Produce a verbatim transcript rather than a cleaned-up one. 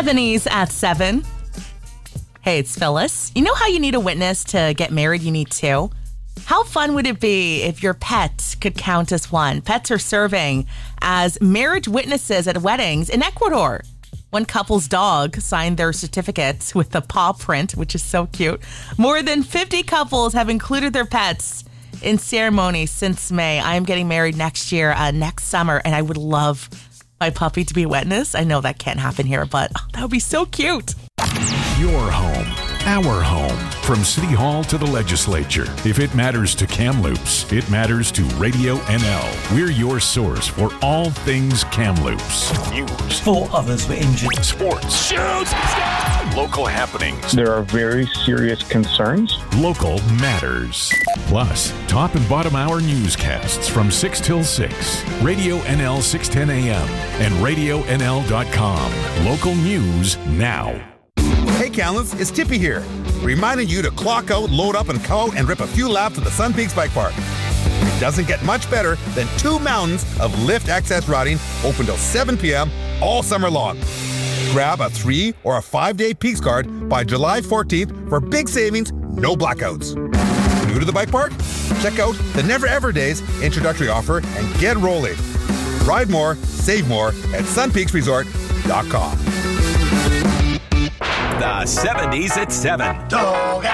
seventies at seven. Hey, it's Phyllis. You know how you need a witness to get married? You need two. How fun would it be if your pet could count as one? Pets are serving as marriage witnesses at weddings in Ecuador. One couple's dog signed their certificates with the paw print, which is so cute. More than fifty couples have included their pets in ceremonies since May. I am getting married next year, uh, next summer, and I would love my puppy to be a witness. I know that can't happen here, but oh, that would be so cute. Your home, our home. From City Hall to the legislature. If it matters to Kamloops, it matters to Radio N L. We're your source for all things Kamloops. News. Four others were injured. Sports. Shoots! Local happenings. There are very serious concerns. Local matters. Plus, top and bottom hour newscasts from six till six. Radio N L six ten A M and radio N L dot com. Local news now. Hey Kamloops, it's Tippy here, reminding you to clock out, load up, and go out and rip a few laps at the Sun Peaks Bike Park. It doesn't get much better than two mountains of lift access riding open till seven p.m. all summer long. Grab a three or a five-day Peaks card by July fourteenth for big savings, no blackouts. New to the bike park? Check out the Never Ever Days introductory offer and get rolling. Ride more, save more at sun peaks resort dot com. The seventies at seven. Dog